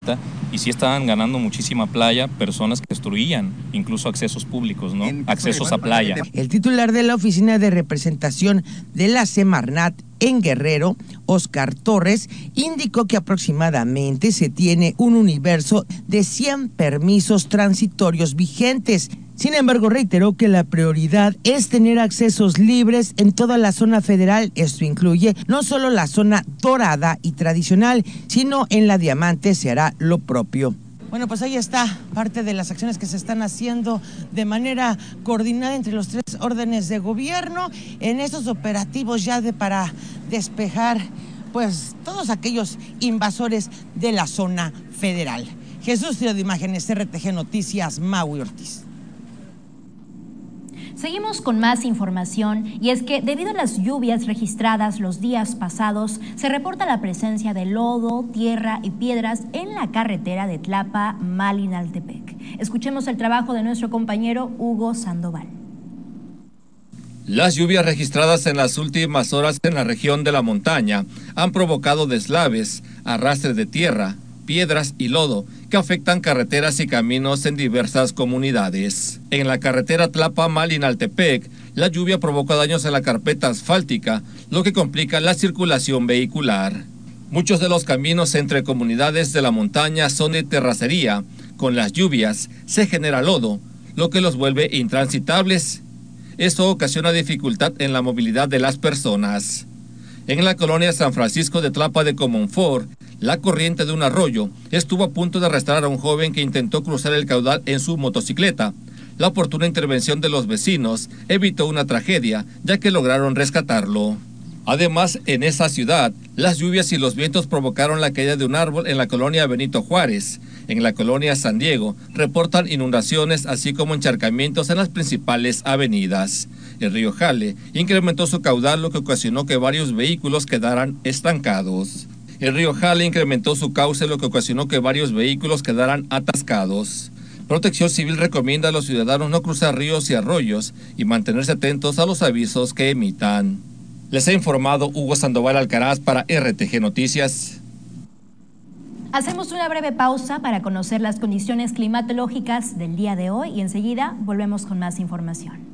ahorita, y sí estaban ganando muchísima playa personas que destruían incluso accesos públicos, ¿no? Accesos a playa. El titular de la Oficina de Representación de la Semarnat en Guerrero, Oscar Torres, indicó que aproximadamente se tiene un universo de 100 permisos transitorios vigentes. Sin embargo, reiteró que la prioridad es tener accesos libres en toda la zona federal. Esto incluye no solo la zona dorada y tradicional, sino en la Diamante se hará lo propio. Bueno, pues ahí está parte de las acciones que se están haciendo de manera coordinada entre los 3 órdenes de gobierno en estos operativos ya para despejar pues todos aquellos invasores de la zona federal. Jesús Tiro de Imágenes, RTG Noticias, Maui Ortiz. Seguimos con más información, y es que debido a las lluvias registradas los días pasados, se reporta la presencia de lodo, tierra y piedras en la carretera de Tlapa-Malinaltepec. Escuchemos el trabajo de nuestro compañero Hugo Sandoval. Las lluvias registradas en las últimas horas en la región de la montaña han provocado deslaves, arrastres de tierra, piedras y lodo que afectan carreteras y caminos en diversas comunidades. En la carretera Tlapa-Malinaltepec, la lluvia provocó daños en la carpeta asfáltica, lo que complica la circulación vehicular. Muchos de los caminos entre comunidades de la montaña son de terracería. Con las lluvias se genera lodo, lo que los vuelve intransitables. Esto ocasiona dificultad en la movilidad de las personas. En la colonia San Francisco de Tlapa de Comonfort, la corriente de un arroyo estuvo a punto de arrastrar a un joven que intentó cruzar el caudal en su motocicleta. La oportuna intervención de los vecinos evitó una tragedia, ya que lograron rescatarlo. Además, en esa ciudad, las lluvias y los vientos provocaron la caída de un árbol en la colonia Benito Juárez. En la colonia San Diego, reportan inundaciones así como encharcamientos en las principales avenidas. El río Jale incrementó su caudal, lo que ocasionó que varios vehículos quedaran estancados. El río Jale incrementó su cauce, lo que ocasionó que varios vehículos quedaran atascados. Protección Civil recomienda a los ciudadanos no cruzar ríos y arroyos y mantenerse atentos a los avisos que emitan. Les ha informado Hugo Sandoval Alcaraz para RTG Noticias. Hacemos una breve pausa para conocer las condiciones climatológicas del día de hoy y enseguida volvemos con más información.